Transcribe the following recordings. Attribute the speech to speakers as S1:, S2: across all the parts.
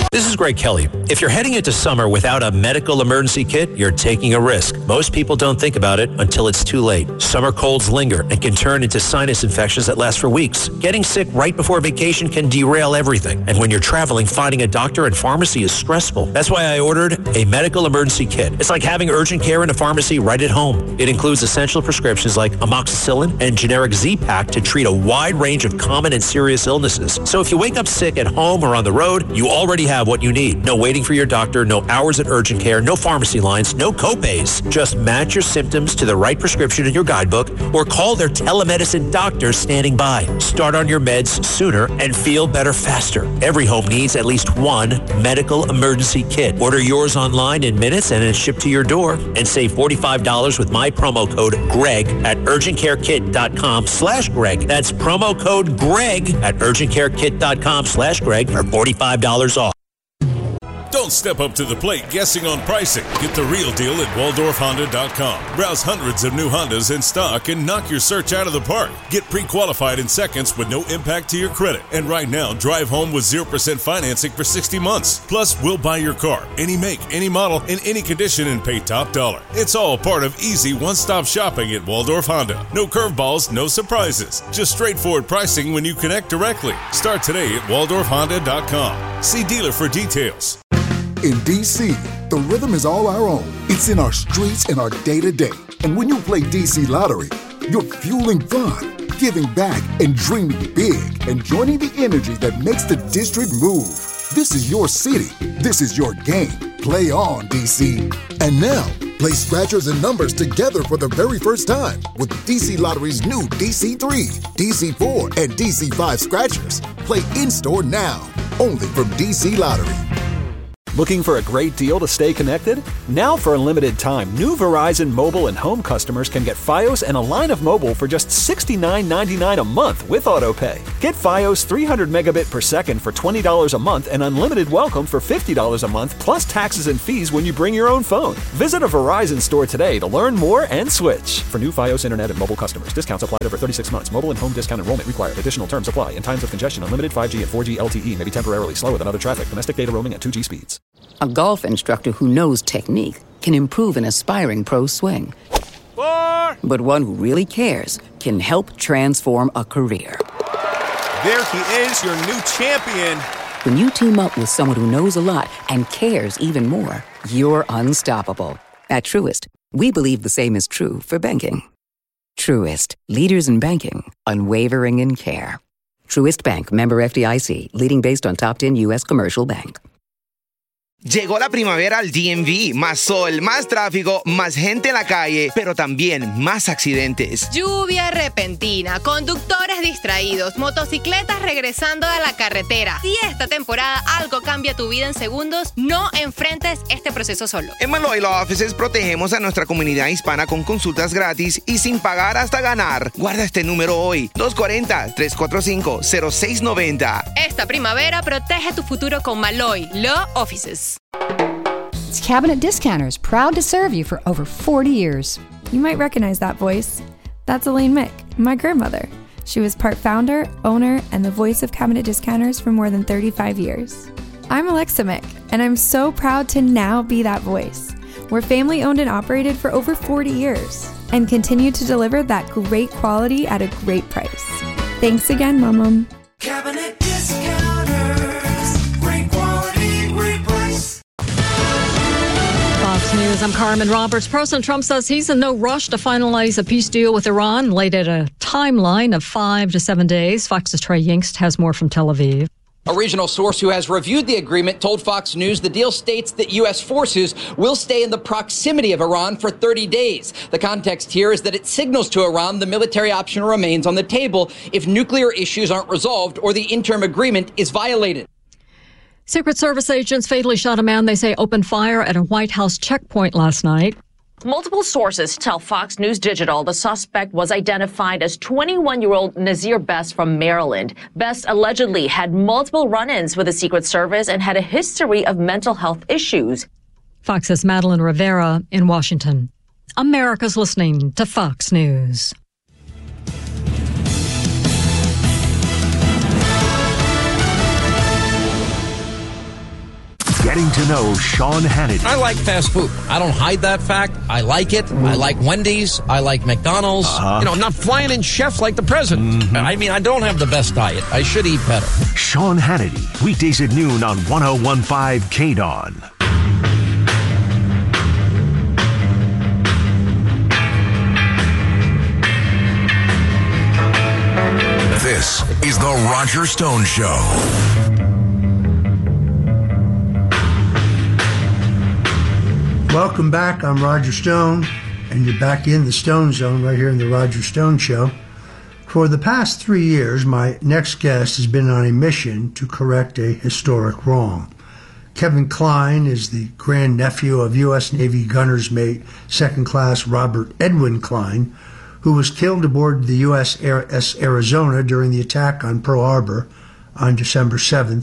S1: This is Greg Kelly. If you're heading into summer without a medical emergency kit, you're taking a risk. Most people don't think about it until it's too late. Summer colds linger and can turn into sinus infections that last for weeks. Getting sick right before vacation can derail everything. And when you're traveling, finding a doctor and pharmacy is stressful. That's why I ordered a medical emergency kit. It's like having urgent care in a pharmacy right at home. It includes essential prescriptions like amoxicillin and generic Z-Pak to treat a wide range of common and serious illnesses. So if you wake up sick at home or on the road, you already have what you need. No waiting for your doctor, no hours at urgent care, no pharmacy lines, no copays. Just match your symptoms to the right prescription in your guidebook or call their telemedicine doctor standing by. Start on your meds sooner and feel better faster. Every home needs at least one medical emergency kit. Order yours online in minutes and it's shipped to your door. And save $45 with my promo code GREG at urgentcarekit.com/Greg. That's promo code GREG at urgentcarekit.com/Greg for $45 off.
S2: Don't step up to the plate guessing on pricing. Get the real deal at WaldorfHonda.com. Browse hundreds of new Hondas in stock and knock your search out of the park. Get pre-qualified in seconds with no impact to your credit. And right now, drive home with 0% financing for 60 months. Plus, we'll buy your car, any make, any model, in any condition, and pay top dollar. It's all part of easy one-stop shopping at Waldorf Honda. No curveballs, no surprises. Just straightforward pricing when you connect directly. Start today at WaldorfHonda.com. See dealer for details.
S3: In D.C., the rhythm is all our own. It's in our streets and our day-to-day. And when you play D.C. Lottery, you're fueling fun, giving back, and dreaming big, and joining the energy that makes the district move. This is your city. This is your game. Play on, D.C. And now, play scratchers and numbers together for the very first time with D.C. Lottery's new DC3, DC4, and DC5 scratchers. Play in-store now, only from D.C. Lottery.
S4: Looking for a great deal to stay connected? Now for a limited time, new Verizon mobile and home customers can get Fios and a line of mobile for just $69.99 a month with AutoPay. Get Fios 300 megabit per second for $20 a month and unlimited welcome for $50 a month plus taxes and fees when you bring your own phone. Visit a Verizon store today to learn more and switch. For new Fios internet and mobile customers, discounts applied over 36 months. Mobile and home discount enrollment required. Additional terms apply. In times of congestion, unlimited 5G and 4G LTE may be temporarily slower than other traffic. Domestic data roaming at 2G speeds.
S5: A golf instructor who knows technique can improve an aspiring pro's swing. But one who really cares can help transform a career.
S6: There he is, your new champion.
S5: When you team up with someone who knows a lot and cares even more, you're unstoppable. At Truist, we believe the same is true for banking. Truist, leaders in banking, unwavering in care. Truist Bank, member FDIC, leading based on top 10 U.S. commercial bank.
S7: Llegó la primavera al DMV. Más sol, más tráfico, más gente en la calle, pero también más accidentes.
S8: Lluvia repentina, conductores distraídos, motocicletas regresando a la carretera. Si esta temporada algo cambia tu vida en segundos, no enfrentes este proceso solo.
S7: En Maloy Law Offices protegemos a nuestra comunidad hispana con consultas gratis y sin pagar hasta ganar. Guarda este número hoy, 240-345-0690.
S8: Esta primavera protege tu futuro con Maloy Law Offices.
S9: It's Cabinet Discounters, proud to serve you for over 40 years.
S10: You might recognize that voice. That's Elaine Mick, my grandmother. She was part founder, owner, and the voice of Cabinet Discounters for more than 35 years. I'm Alexa Mick, and I'm so proud to now be that voice. We're family owned and operated for over 40 years and continue to deliver that great quality at a great price. Thanks again, Mom.
S11: Cabinet Discounters, great quality, great price.
S12: Fox News, I'm Carmen Roberts. President Trump says he's in no rush to finalize a peace deal with Iran, laid at a timeline of 5 to 7 days. Fox's Trey Yingst has more from Tel Aviv.
S13: A regional source who has reviewed the agreement told Fox News the deal states that U.S. forces will stay in the proximity of Iran for 30 days. The context here is that it signals to Iran the military option remains on the table if nuclear issues aren't resolved or the interim agreement is violated.
S12: Secret Service agents fatally shot a man they say opened fire at a White House checkpoint last night.
S14: Multiple sources tell Fox News Digital the suspect was identified as 21-year-old Nazir Best from Maryland. Best allegedly had multiple run-ins with the Secret Service and had a history of mental health issues.
S12: Fox's Madeline Rivera in Washington. America's listening to Fox News.
S15: getting to know Sean Hannity.
S16: I like fast food. I don't hide that fact. I like it. I like Wendy's. I like McDonald's. I'm not flying in chefs like the president. I mean, I don't have the best diet. I should eat better.
S15: Sean Hannity, weekdays at noon on 101.5 KDON.
S17: This is The Roger Stone Show.
S18: Welcome back. I'm Roger Stone, and you're back in the Stone Zone right here in The Roger Stone Show. For the past 3 years, my next guest has been on a mission to correct a historic wrong. Kevin Kline is the grandnephew of U.S. Navy gunner's mate, second class Robert Edwin Kline, who was killed aboard the USS Arizona during the attack on Pearl Harbor on December 7th,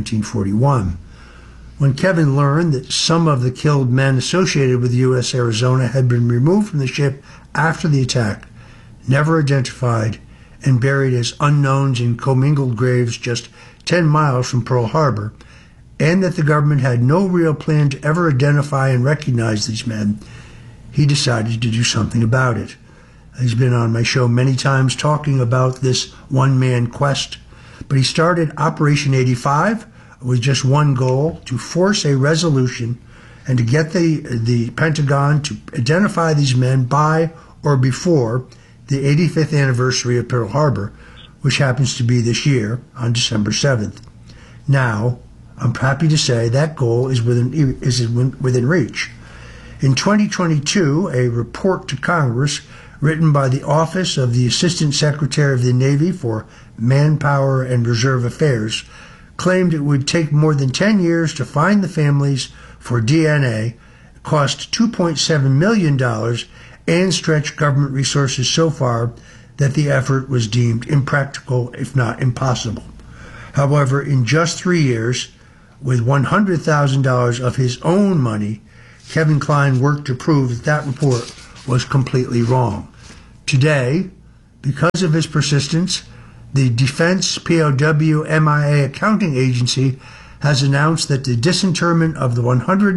S18: 1941. When Kevin learned that some of the killed men associated with the U.S. Arizona had been removed from the ship after the attack, never identified, and buried as unknowns in commingled graves just 10 miles from Pearl Harbor, and that the government had no real plan to ever identify and recognize these men, he decided to do something about it. He's been on my show many times talking about this one-man quest, but he started Operation 85 with just one goal: to force a resolution and to get the Pentagon to identify these men by or before the 85th anniversary of Pearl Harbor, which happens to be this year on December 7th. Now, I'm happy to say that goal is within reach. In 2022, a report to Congress written by the Office of the Assistant Secretary of the Navy for Manpower and Reserve Affairs claimed it would take more than 10 years to find the families for DNA, cost $2.7 million, and stretched government resources so far that the effort was deemed impractical, if not impossible. However, in just 3 years, with $100,000 of his own money, Kevin Kline worked to prove that that report was completely wrong. Today, because of his persistence, the Defense POW MIA Accounting Agency has announced that the disinterment of the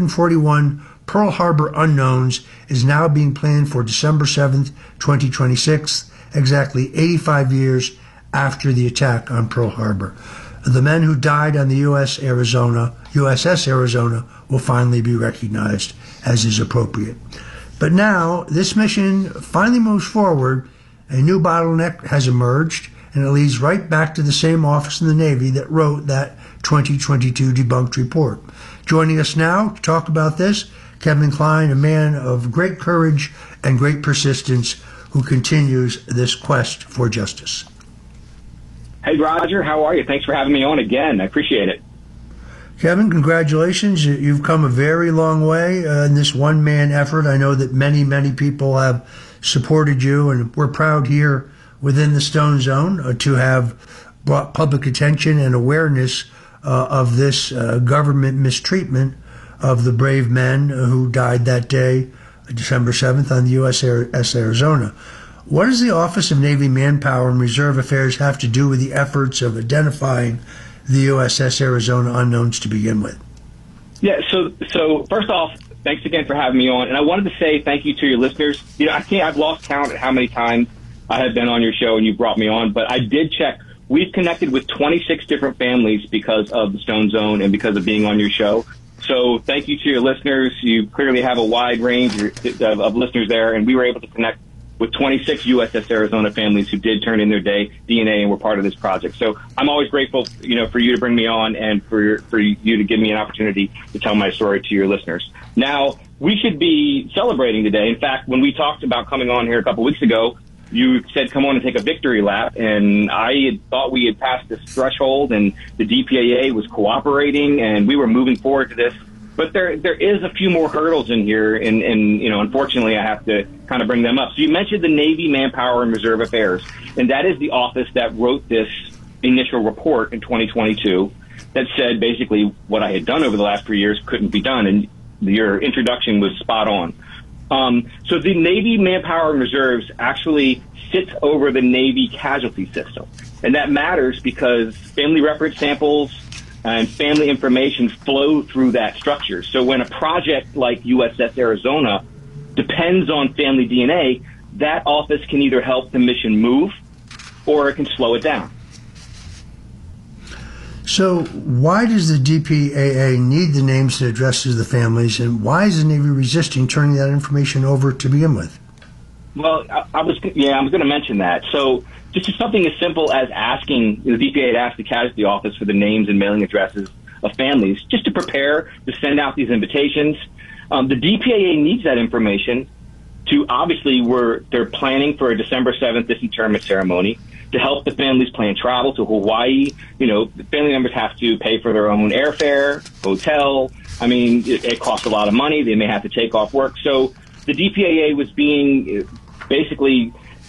S18: 141 Pearl Harbor unknowns is now being planned for December 7th, 2026, exactly 85 years after the attack on Pearl Harbor. The men who died on the USS Arizona will finally be recognized as is appropriate. But now, this mission finally moves forward. A new bottleneck has emerged, and it leads right back to the same office in the Navy that wrote that 2022 debunked report. Joining us now to talk about this, Kevin Kline, a man of great courage and great persistence who continues this quest for justice.
S19: Hey, Roger, how are you? Thanks for having me on again. I appreciate it.
S18: Kevin, congratulations. You've come a very long way in this one-man effort. I know that many, many people have supported you, and we're proud here within the Stone Zone to have brought public attention and awareness of this government mistreatment of the brave men who died that day, December 7th, on the USS Arizona. What does the Office of Navy Manpower and Reserve Affairs have to do with the efforts of identifying the USS Arizona unknowns to begin with?
S19: Yeah, so first off, thanks again for having me on. And I wanted to say thank you to your listeners. I've lost count at how many times I have been on your show and you brought me on, but I did check. We've connected with 26 different families because of the Stone Zone and because of being on your show. So thank you to your listeners. You clearly have a wide range of listeners there, and we were able to connect with 26 USS Arizona families who did turn in their DNA and were part of this project. So I'm always grateful, for you to bring me on and for you to give me an opportunity to tell my story to your listeners. Now, we should be celebrating today. In fact, when we talked about coming on here a couple weeks ago, you said come on and take a victory lap, and I had thought we had passed this threshold and the DPAA was cooperating and we were moving forward to this. But there is a few more hurdles in here, and unfortunately I have to kind of bring them up. So you mentioned the Navy Manpower and Reserve Affairs, and that is the office that wrote this initial report in 2022 that said basically what I had done over the last 3 years couldn't be done, and your introduction was spot on. So the Navy Manpower and Reserves actually sits over the Navy casualty system, and that matters because family reference samples and family information flow through that structure. So when a project like USS Arizona depends on family DNA, that office can either help the mission move or it can slow it down.
S18: So why does the DPAA need the names and addresses of the families, and why is the Navy resisting turning that information over to begin with?
S19: Well, I was going to mention that. So just something as simple as asking, the DPA had asked the casualty office for the names and mailing addresses of families just to prepare to send out these invitations. The DPAA needs that information to, obviously, they're planning for a December 7th disinterment ceremony to help the families plan travel to Hawaii. You know, the family members have to pay for their own airfare, hotel. I mean, it costs a lot of money. They may have to take off work. So the DPAA was being basically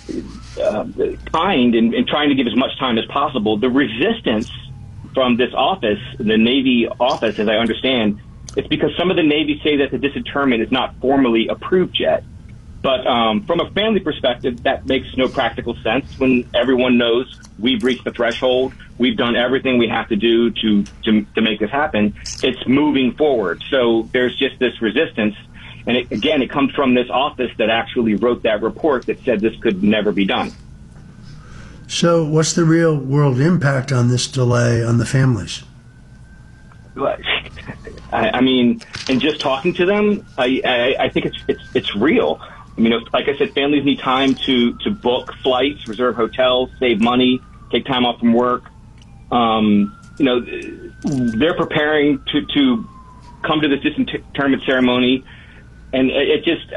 S19: kind and trying to give as much time as possible. The resistance from this office, the Navy office, as I understand, it's because some of the Navy say that the disinterment is not formally approved yet. But from a family perspective, that makes no practical sense when everyone knows we've reached the threshold. We've done everything we have to do to make this happen. It's moving forward. So there's just this resistance. And it comes from this office that actually wrote that report that said this could never be done.
S18: So what's the real world impact on this delay on the families?
S19: I mean, and just talking to them, I think it's real. I mean, like I said, families need time to book flights, reserve hotels, save money, take time off from work. They're preparing to come to this disinterment ceremony, and it just,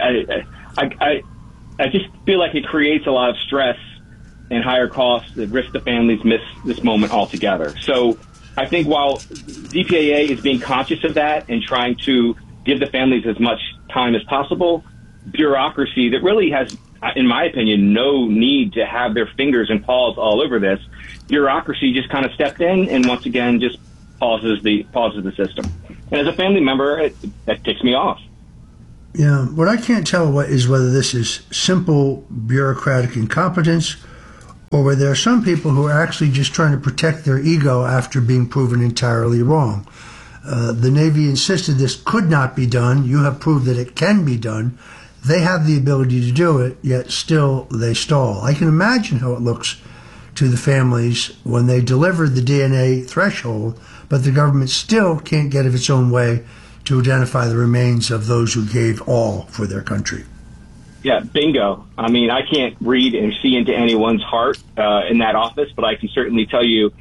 S19: I just feel like it creates a lot of stress and higher costs that risk the families miss this moment altogether. So I think while DPAA is being conscious of that and trying to give the families as much time as possible, bureaucracy that really has, in my opinion, no need to have their fingers and paws all over this, bureaucracy just kind of stepped in and once again just pauses the system. And as a family member, that ticks me off.
S18: Yeah, what I can't tell is whether this is simple bureaucratic incompetence or whether there are some people who are actually just trying to protect their ego after being proven entirely wrong. The Navy insisted this could not be done. You have proved that it can be done. They have the ability to do it, yet still they stall. I can imagine how it looks to the families when they deliver the DNA threshold, but the government still can't get of its own way to identify the remains of those who gave all for their country.
S19: Yeah, bingo. I mean, I can't read and see into anyone's heart in that office, but I can certainly tell you,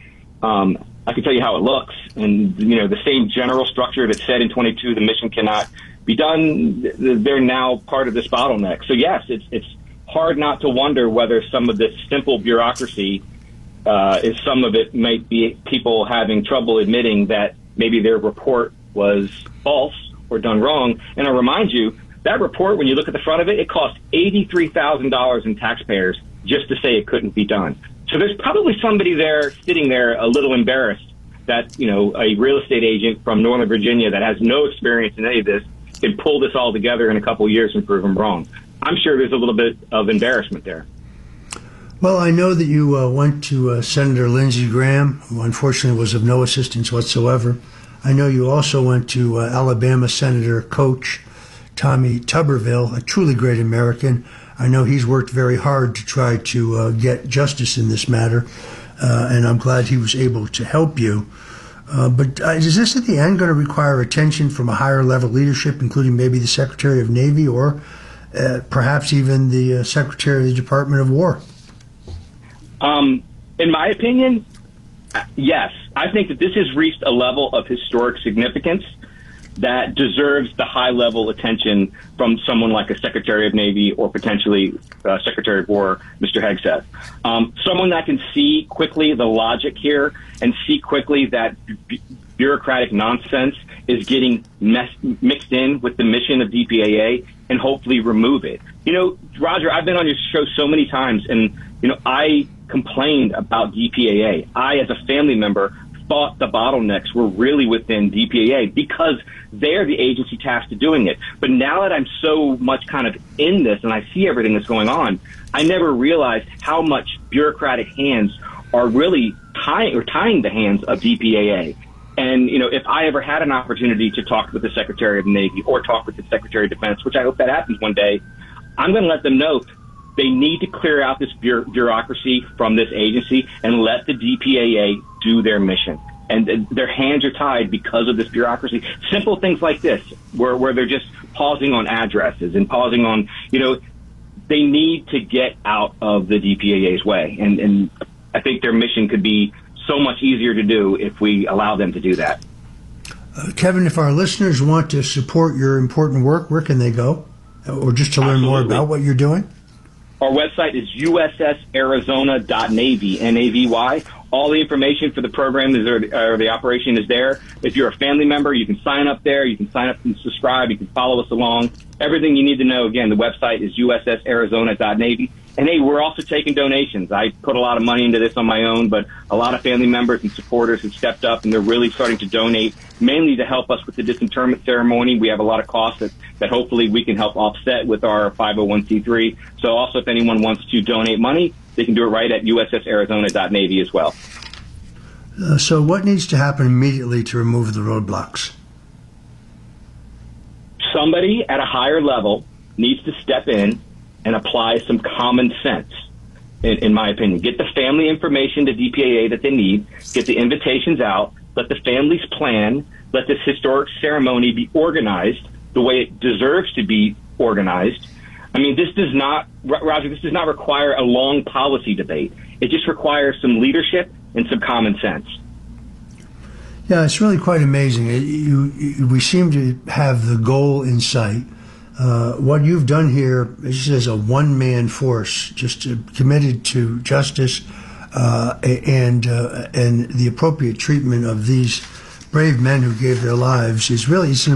S19: I can tell you how it looks. And, the same general structure that said in 22 the mission cannot be done, they're now part of this bottleneck. So, yes, it's hard not to wonder whether some of this simple bureaucracy is some of it might be people having trouble admitting that maybe their report was false or done wrong. And I remind you, that report, when you look at the front of it, it cost $83,000 in taxpayers just to say it couldn't be done. So there's probably somebody there sitting there a little embarrassed that, a real estate agent from Northern Virginia that has no experience in any of this can pull this all together in a couple of years and prove them wrong. I'm sure there's a little bit of embarrassment there.
S18: Well, I know that you went to Senator Lindsey Graham, who unfortunately was of no assistance whatsoever. I know you also went to Alabama Senator Coach Tommy Tuberville, a truly great American. I know he's worked very hard to try to get justice in this matter, and I'm glad he was able to help you. But is this at the end going to require attention from a higher level leadership, including maybe the Secretary of Navy or perhaps even the Secretary of the Department of War?
S19: In my opinion, yes. I think that this has reached a level of historic significance that deserves the high-level attention from someone like a Secretary of Navy or potentially Secretary of War, Mr. Hegseth. Someone that can see quickly the logic here and see quickly that bureaucratic nonsense is getting mixed in with the mission of DPAA and hopefully remove it. Roger, I've been on your show so many times, and, I complained about DPAA. I, as a family member, thought the bottlenecks were really within DPAA because they're the agency tasked to doing it. But now that I'm so much kind of in this and I see everything that's going on, I never realized how much bureaucratic hands are really tying the hands of DPAA. And, you know, if I ever had an opportunity to talk with the Secretary of the Navy or talk with the Secretary of Defense, which I hope that happens one day, I'm going to let them know they need to clear out this bureaucracy from this agency and let the DPAA do their mission. And their hands are tied because of this bureaucracy. Simple things like this, where they're just pausing on addresses and pausing on, you know, they need to get out of the DPAA's way. And I think their mission could be so much easier to do if we allow them to do that.
S18: Kevin, if our listeners want to support your important work, where can they go? Or just to learn more about what you're doing?
S19: Our website is ussarizona.navy, Navy. All the information for the program or the operation is there. If you're a family member, you can sign up there. You can sign up and subscribe. You can follow us along. Everything you need to know, again, the website is ussarizona.navy. And, hey, we're also taking donations. I put a lot of money into this on my own, but a lot of family members and supporters have stepped up, and they're really starting to donate, mainly to help us with the disinterment ceremony. We have a lot of costs that hopefully we can help offset with our 501c3. So also, if anyone wants to donate money, they can do it right at ussarizona.navy as well.
S18: So what needs to happen immediately to remove the roadblocks?
S19: Somebody at a higher level needs to step in and apply some common sense, in my opinion. Get the family information to DPAA that they need, get the invitations out, let the families plan, let this historic ceremony be organized the way it deserves to be organized. I mean, this does not, Roger, this does not require a long policy debate. It just requires some leadership and some common sense.
S18: Yeah, it's really quite amazing. We seem to have the goal in sight. What you've done here is as a one-man force, just committed to justice and the appropriate treatment of these brave men who gave their lives. It's an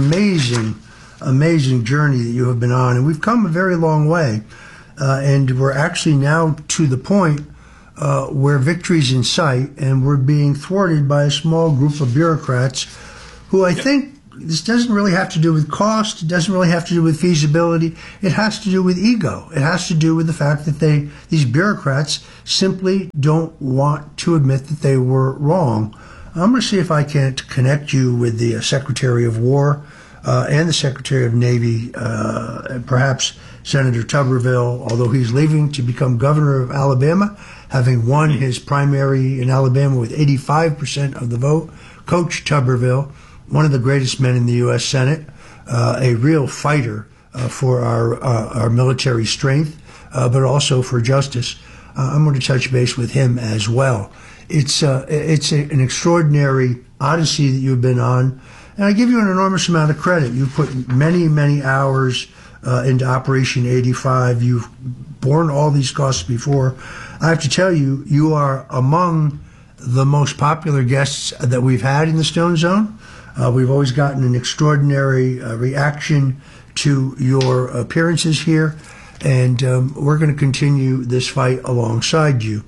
S18: amazing journey that you have been on, and we've come a very long way. And we're actually now to the point where victory's in sight, and we're being thwarted by a small group of bureaucrats who I think this doesn't really have to do with cost. It doesn't really have to do with feasibility. It has to do with ego. It has to do with the fact that these bureaucrats simply don't want to admit that they were wrong. I'm going to see if I can't connect you with the Secretary of War and the Secretary of Navy, perhaps Senator Tuberville, although he's leaving to become governor of Alabama, having won his primary in Alabama with 85% of the vote. Coach Tuberville, one of the greatest men in the U.S. Senate, a real fighter for our military strength, but also for justice. I'm going to touch base with him as well. It's an extraordinary odyssey that you've been on, and I give you an enormous amount of credit. You've put many, many hours into Operation 85. You've borne all these costs before. I have to tell you, you are among the most popular guests that we've had in the Stone Zone. We've always gotten an extraordinary reaction to your appearances here, and we're going to continue this fight alongside you.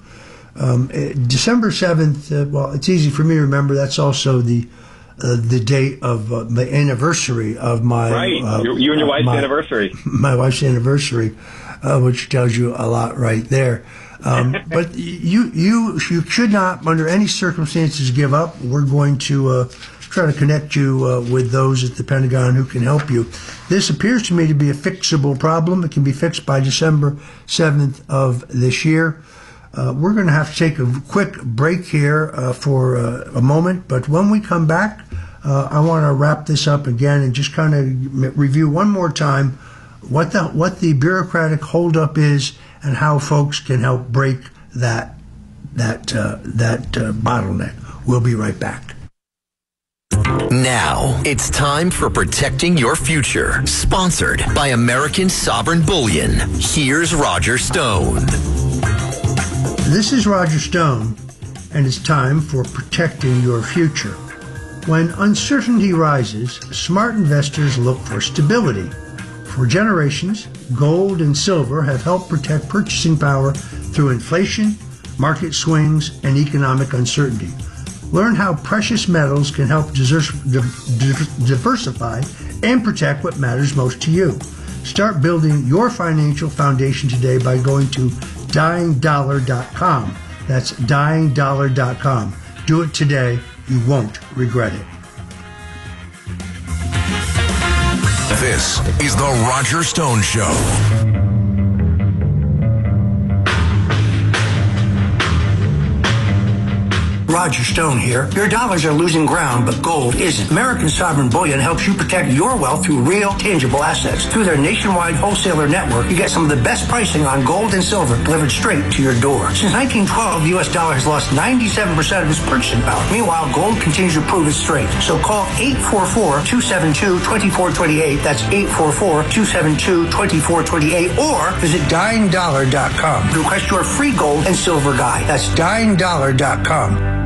S18: December 7th, well, it's easy for me to remember. That's also the date of the anniversary of my...
S19: Right, you and your wife's anniversary.
S18: My wife's anniversary, which tells you a lot right there. But you should not, under any circumstances, give up. We're going to try to connect you with those at the Pentagon who can help you. This appears to me to be a fixable problem. It can be fixed by December 7th of this year. We're going to have to take a quick break here for a moment, but when we come back, I want to wrap this up again and just kind of review one more time what the bureaucratic holdup is and how folks can help break that bottleneck. We'll be right back.
S20: Now, it's time for Protecting Your Future, sponsored by American Sovereign Bullion. Here's Roger Stone.
S18: This is Roger Stone, and it's time for Protecting Your Future. When uncertainty rises, smart investors look for stability. For generations, gold and silver have helped protect purchasing power through inflation, market swings, and economic uncertainty. Learn how precious metals can help diversify and protect what matters most to you. Start building your financial foundation today by going to dyingdollar.com. That's dyingdollar.com. Do it today. You won't regret it.
S17: This is The Roger Stone Show.
S18: Roger Stone here. Your dollars are losing ground, but gold isn't. American Sovereign Bullion helps you protect your wealth through real, tangible assets. Through their nationwide wholesaler network, you get some of the best pricing on gold and silver delivered straight to your door. Since 1912, the U.S. dollar has lost 97% of its purchasing power. Meanwhile, gold continues to prove its strength. So call 844-272-2428. That's 844-272-2428. Or visit DyingDollar.com to request your free gold and silver guide. That's DyingDollar.com.